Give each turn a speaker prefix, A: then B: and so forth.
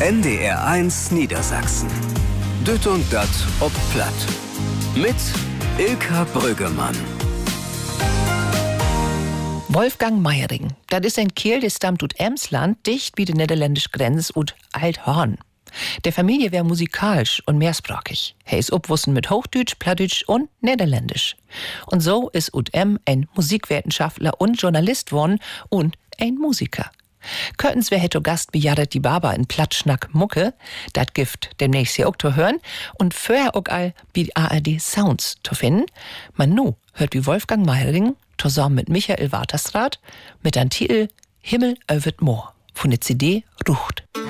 A: NDR1 Niedersachsen. Düt und dat ob Platt. Mit Ilka Brüggemann.
B: Wolfgang Meiering, das ist ein Kerl, der stammt ut Emsland, dicht wie die niederländische Grenze ut Althorn. Der Familie wär musikalisch und mehrsprachig. Er ist obwussen mit Hochdeutsch, Plattdeutsch und Niederländisch. Und so ist ut ein Musikwissenschaftler und Journalist worden und ein Musiker. Könnens wär hetto Gast bejahret die Baba in Plattschnack Mucke, dat Gift demnächst hier auch zu hören und vorher auch all wie ARD Sounds zu finden. Man nu hört wie Wolfgang Meiering zusammen mit Michael Waterstraat mit einem Titel Himmel öwet Moor von der CD Rucht.